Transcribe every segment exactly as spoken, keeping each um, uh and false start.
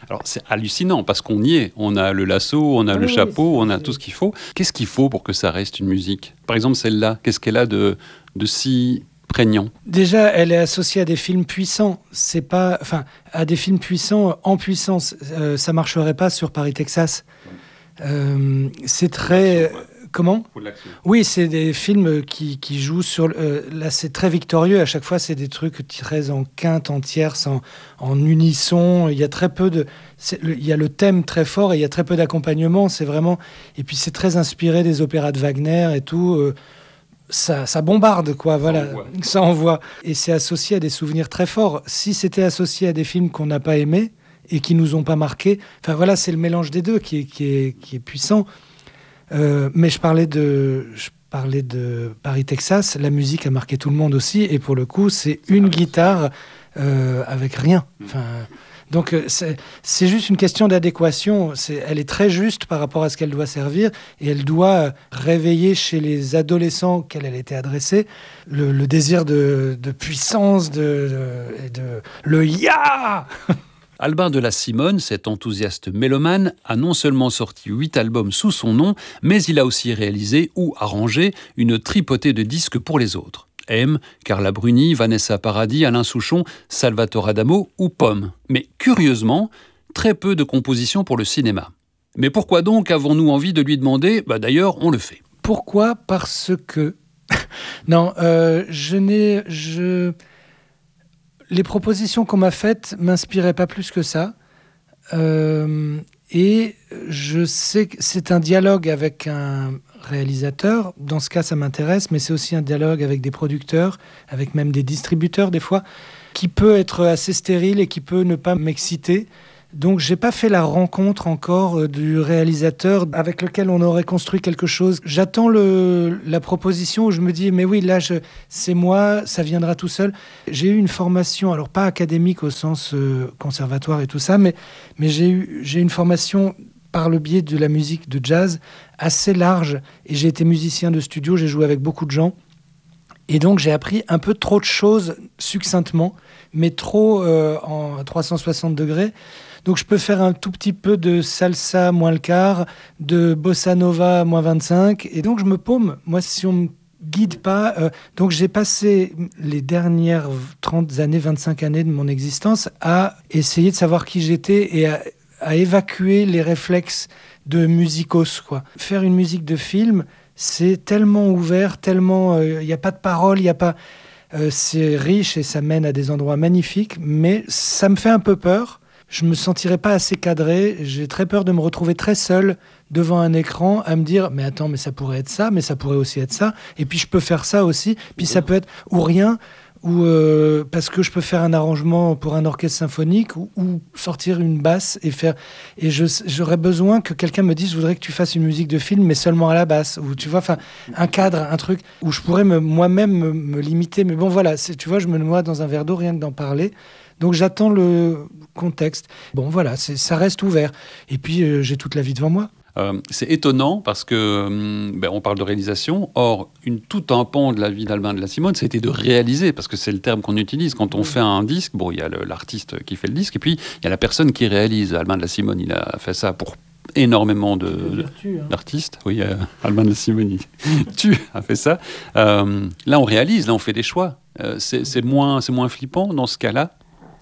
Alors c'est hallucinant parce qu'on y est. On a le lasso, on a Ah le oui, chapeau, oui, on a c'est- tout ce qu'il faut. Qu'est-ce qu'il faut pour que ça reste une musique ? Par exemple, celle-là, qu'est-ce qu'elle a de, de si prégnant ? Déjà, elle est associée à des films puissants. C'est pas, enfin, à des films puissants en puissance. Euh, ça marcherait pas sur Paris, Texas. Euh, c'est très. L'action, quoi. Comment ? Faut de l'action. Oui, c'est des films qui, qui jouent sur... le- Euh, là, c'est très victorieux. À chaque fois, c'est des trucs très en quinte, en tierce, en, en unisson. Il y a très peu de... c'est le- Il y a le thème très fort et il y a très peu d'accompagnement. C'est vraiment... Et puis, c'est très inspiré des opéras de Wagner et tout. Euh, ça, ça bombarde, quoi. Voilà, envoie. ça envoie. Et c'est associé à des souvenirs très forts. Si c'était associé à des films qu'on n'a pas aimés et qui nous ont pas marqués... Enfin, voilà, c'est le mélange des deux qui est, qui est, qui est puissant. Euh, mais je parlais de, je parlais de Paris, Texas. La musique a marqué tout le monde aussi. Et pour le coup, c'est une guitare euh, avec rien. Enfin, donc, euh, c'est, c'est juste une question d'adéquation. C'est, elle est très juste par rapport à ce qu'elle doit servir. Et elle doit réveiller chez les adolescents auxquels elle était adressée le, le désir de, de puissance, de, de, et de le « ya ». Albin de la Simone, cet enthousiaste mélomane, a non seulement sorti huit albums sous son nom, mais il a aussi réalisé ou arrangé une tripotée de disques pour les autres. M, Carla Bruni, Vanessa Paradis, Alain Souchon, Salvatore Adamo ou Pomme. Mais curieusement, très peu de compositions pour le cinéma. Mais pourquoi donc avons-nous envie de lui demander ? Bah d'ailleurs, on le fait. Pourquoi ? Parce que... non, euh, je n'ai... Je... Les propositions qu'on m'a faites m'inspiraient pas plus que ça. Euh, et je sais que c'est un dialogue avec un réalisateur. Dans ce cas, ça m'intéresse, mais c'est aussi un dialogue avec des producteurs, avec même des distributeurs des fois, qui peut être assez stérile et qui peut ne pas m'exciter. Donc, j'ai pas fait la rencontre encore du réalisateur avec lequel on aurait construit quelque chose. J'attends le, la proposition où je me dis, mais oui, là, je, c'est moi, ça viendra tout seul. J'ai eu une formation, alors pas académique au sens euh, conservatoire et tout ça, mais, mais j'ai eu, j'ai une formation par le biais de la musique de jazz assez large. Et j'ai été musicien de studio, j'ai joué avec beaucoup de gens. Et donc, j'ai appris un peu trop de choses succinctement, mais trop euh, en trois cent soixante degrés. Donc, je peux faire un tout petit peu de salsa moins le quart, de bossa nova moins vingt-cinq. Et donc, je me paume. Moi, si on me guide pas... Euh, donc, j'ai passé les dernières trente années, vingt-cinq années de mon existence à essayer de savoir qui j'étais et à, à évacuer les réflexes de musicos, quoi. Faire une musique de film, c'est tellement ouvert, tellement... Il euh, n'y a pas de parole, il n'y a pas... Euh, c'est riche et ça mène à des endroits magnifiques, mais ça me fait un peu peur. Je me sentirais pas assez cadré. J'ai très peur de me retrouver très seul devant un écran à me dire mais attends, mais ça pourrait être ça, mais ça pourrait aussi être ça. Et puis je peux faire ça aussi. Puis ça peut être ou rien, ou euh, parce que je peux faire un arrangement pour un orchestre symphonique ou, ou sortir une basse et faire. Et je, j'aurais besoin que quelqu'un me dise je voudrais que tu fasses une musique de film, mais seulement à la basse. Ou tu vois, enfin un cadre, un truc où je pourrais me, moi-même me, me limiter. Mais bon voilà, c'est, tu vois, je me noie dans un verre d'eau rien que d'en parler. Donc j'attends le contexte. Bon voilà, c'est, ça reste ouvert. Et puis euh, j'ai toute la vie devant moi. Euh, c'est étonnant parce que hum, ben, on parle de réalisation. Or, une, tout un pan de la vie d'Albin de la Simone, c'était de réaliser, parce que c'est le terme qu'on utilise. Quand on fait un disque, bon, il y a le, l'artiste qui fait le disque, et puis il y a la personne qui réalise. Albin de la Simone, il a fait ça pour énormément de, Vertu, hein. d'artistes. Oui, euh, Albin de la Simone, tu as fait ça. Euh, là, on réalise, là, on fait des choix. Euh, c'est, c'est, moins, c'est moins flippant dans ce cas-là.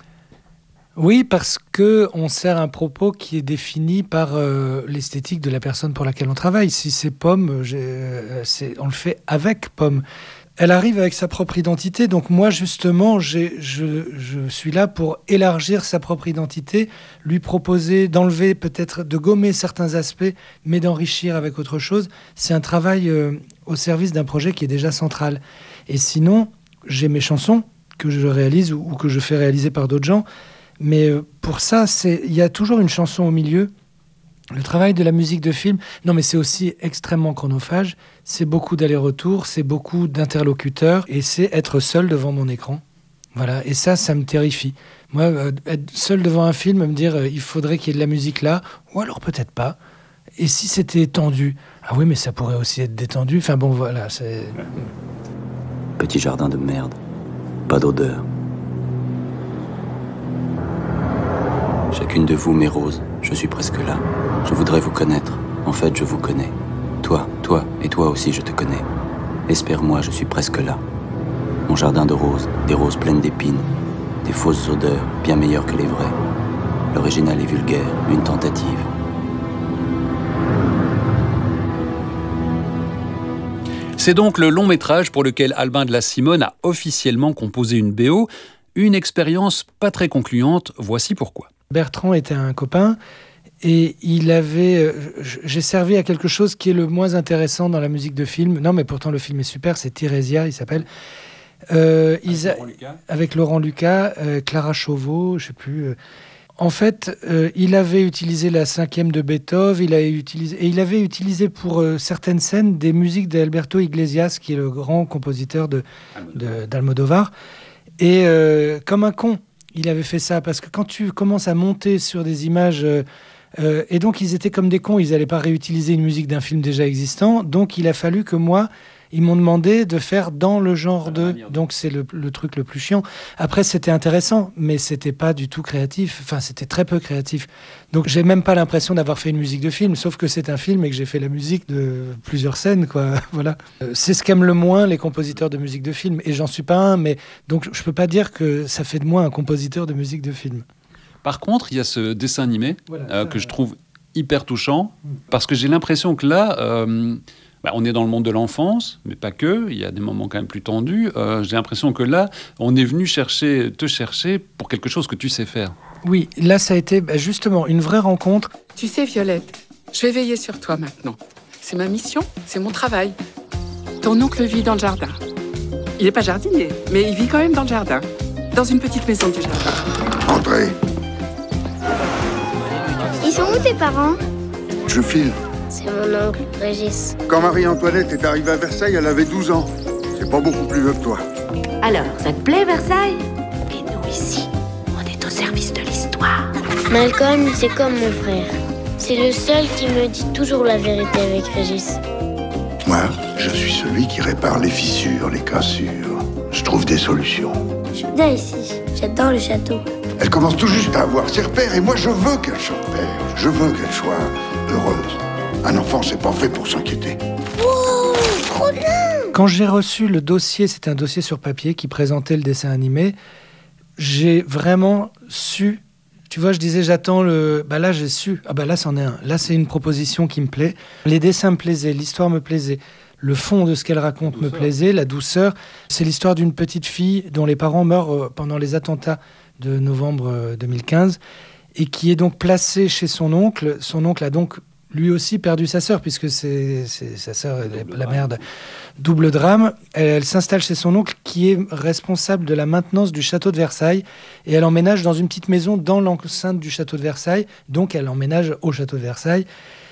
Oui, parce qu'on sert un propos qui est défini par euh, l'esthétique de la personne pour laquelle on travaille. Si c'est Pomme, j'ai, euh, c'est, on le fait avec Pomme. Elle arrive avec sa propre identité, donc moi justement, j'ai, je, je suis là pour élargir sa propre identité, lui proposer d'enlever peut-être, de gommer certains aspects, mais d'enrichir avec autre chose. C'est un travail euh, au service d'un projet qui est déjà central. Et sinon, j'ai mes chansons que je réalise ou, ou que je fais réaliser par d'autres gens. Mais pour ça, c'est, il y a toujours une chanson au milieu. Le travail de la musique de film, non mais c'est aussi extrêmement chronophage. C'est beaucoup d'allers-retours, c'est beaucoup d'interlocuteurs et c'est être seul devant mon écran. Voilà, et ça, ça me terrifie. Moi, euh, être seul devant un film, me dire euh, il faudrait qu'il y ait de la musique là, ou alors peut-être pas. Et si c'était tendu, ah oui, mais ça pourrait aussi être détendu. Enfin bon, voilà, c'est... Petit jardin de merde, pas d'odeur. Chacune de vous, mes roses, je suis presque là. Je voudrais vous connaître. En fait, je vous connais. Toi, toi et toi aussi, je te connais. Espère-moi, je suis presque là. Mon jardin de roses, des roses pleines d'épines, des fausses odeurs, bien meilleures que les vraies. L'original est vulgaire, une tentative. C'est donc le long métrage pour lequel Albin de la Simone a officiellement composé une B O. Une expérience pas très concluante, voici pourquoi. Bertrand était un copain et il avait... J'ai servi à quelque chose qui est le moins intéressant dans la musique de film. Non, mais pourtant le film est super, c'est Thérésia, il s'appelle. Euh, avec, Isa... Laurent Lucas. avec Laurent Lucas, euh, Clara Chauveau, je sais plus... Euh... En fait, euh, il avait utilisé la cinquième de Beethoven, il avait utilisé, et il avait utilisé pour euh, certaines scènes des musiques d'Alberto Iglesias, qui est le grand compositeur de, de, d'Almodovar. Et euh, comme un con, il avait fait ça, parce que quand tu commences à monter sur des images... Euh, euh, et donc, ils étaient comme des cons, ils n'allaient pas réutiliser une musique d'un film déjà existant. Donc, il a fallu que moi... Ils m'ont demandé de faire dans le genre de... Donc, c'est le, le truc le plus chiant. Après, c'était intéressant, mais c'était pas du tout créatif. Enfin, c'était très peu créatif. Donc, j'ai même pas l'impression d'avoir fait une musique de film, sauf que c'est un film et que j'ai fait la musique de plusieurs scènes, quoi. Voilà. C'est ce qu'aiment le moins les compositeurs de musique de film. Et j'en suis pas un, mais... Donc, je peux pas dire que ça fait de moi un compositeur de musique de film. Par contre, il y a ce dessin animé voilà, euh, que je trouve hyper touchant, parce que j'ai l'impression que là... Euh, Bah, on est dans le monde de l'enfance, mais pas que. Il y a des moments quand même plus tendus. Euh, j'ai l'impression que là, on est venu chercher, te chercher pour quelque chose que tu sais faire. Oui, là, ça a été bah, justement une vraie rencontre. Tu sais, Violette, je vais veiller sur toi maintenant. C'est ma mission, c'est mon travail. Ton oncle vit dans le jardin. Il n'est pas jardinier, mais il vit quand même dans le jardin. Dans une petite maison du jardin. Entrez. Ils sont où tes parents? Je file. C'est mon oncle, Régis. Quand Marie-Antoinette est arrivée à Versailles, elle avait douze ans. C'est pas beaucoup plus vieux que toi. Alors, ça te plaît, Versailles? Et nous, ici, on est au service de l'histoire. Malcolm, c'est comme mon frère. C'est le seul qui me dit toujours la vérité avec Régis. Moi, je suis celui qui répare les fissures, les cassures. Je trouve des solutions. Je suis bien ici. J'adore le château. Elle commence tout juste à avoir ses repères et moi, je veux qu'elle se repère. Je veux qu'elle soit heureuse. Un enfant, c'est pas fait pour s'inquiéter. Oh, trop bien! Quand j'ai reçu le dossier, c'était un dossier sur papier qui présentait le dessin animé, j'ai vraiment su... Tu vois, je disais, j'attends le... Bah là, j'ai su. Ah bah là, c'en est un. Là, c'est une proposition qui me plaît. Les dessins me plaisaient, l'histoire me plaisait. Le fond de ce qu'elle raconte me plaisait, la douceur. C'est l'histoire d'une petite fille dont les parents meurent pendant les attentats de novembre deux mille quinze et qui est donc placée chez son oncle. Son oncle a donc... lui aussi perdu sa sœur, puisque c'est, c'est sa sœur, la, la mère, de, double drame. Elle, elle s'installe chez son oncle, qui est responsable de la maintenance du château de Versailles, et elle emménage dans une petite maison dans l'enceinte du château de Versailles, donc elle emménage au château de Versailles,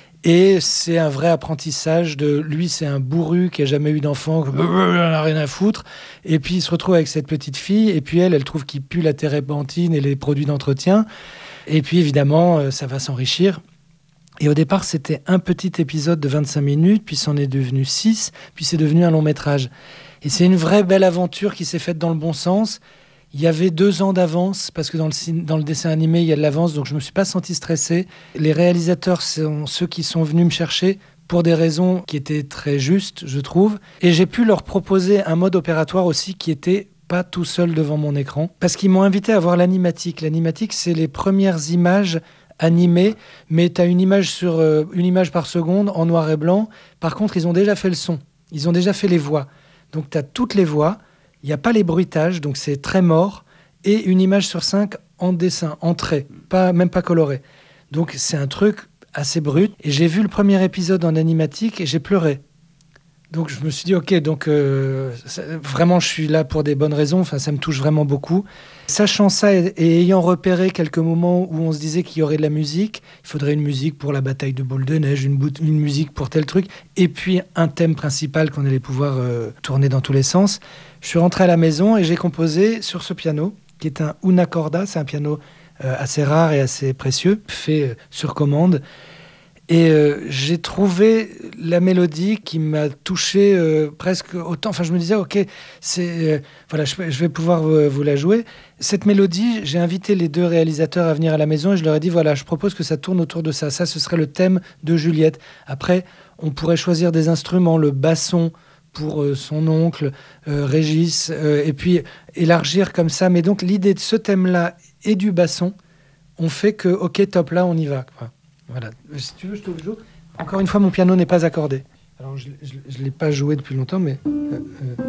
et c'est un vrai apprentissage de... Lui, c'est un bourru qui n'a jamais eu d'enfant, qui n'a rien à foutre, et puis il se retrouve avec cette petite fille, et puis elle, elle trouve qu'il pue la térébenthine et les produits d'entretien, et puis évidemment, ça va s'enrichir. Et au départ, c'était un petit épisode de vingt-cinq minutes, puis c'en est devenu six, puis c'est devenu un long métrage. Et c'est une vraie belle aventure qui s'est faite dans le bon sens. Il y avait deux ans d'avance, parce que dans le, dans le dessin animé, il y a de l'avance, donc je ne me suis pas senti stressé. Les réalisateurs sont ceux qui sont venus me chercher pour des raisons qui étaient très justes, je trouve. Et j'ai pu leur proposer un mode opératoire aussi qui était pas tout seul devant mon écran, parce qu'ils m'ont invité à voir l'animatique. L'animatique, c'est les premières images animé, mais tu as une image sur euh, une image par seconde en noir et blanc. Par contre, ils ont déjà fait le son. Ils ont déjà fait les voix. Donc, tu as toutes les voix. Il n'y a pas les bruitages, donc c'est très mort. Et une image sur cinq en dessin, en trait, pas, même pas coloré. Donc, c'est un truc assez brut. Et j'ai vu le premier épisode en animatique et j'ai pleuré. Donc, je me suis dit, OK, donc euh, ça, vraiment, je suis là pour des bonnes raisons. Enfin, ça me touche vraiment beaucoup. Sachant ça et, et ayant repéré quelques moments où on se disait qu'il y aurait de la musique, il faudrait une musique pour la bataille de Boule de Neige, une, bout, une musique pour tel truc, et puis un thème principal qu'on allait pouvoir euh, tourner dans tous les sens. Je suis rentré à la maison et j'ai composé sur ce piano, qui est un una corda, c'est un piano euh, assez rare et assez précieux, fait euh, sur commande. Et euh, j'ai trouvé la mélodie qui m'a touché euh, presque autant. Enfin, je me disais, ok, c'est euh, voilà, je, je vais pouvoir euh, vous la jouer. Cette mélodie, j'ai invité les deux réalisateurs à venir à la maison et je leur ai dit, voilà, je propose que ça tourne autour de ça. Ça, ce serait le thème de Juliette. Après, on pourrait choisir des instruments, le basson pour euh, son oncle, euh, Régis, euh, et puis élargir comme ça. Mais donc, l'idée de ce thème-là et du basson, on fait que, ok, top, là, on y va, quoi. Voilà. Si tu veux, je te le joue. Encore une fois, mon piano n'est pas accordé. Alors, je ne l'ai pas joué depuis longtemps, mais... Euh, euh...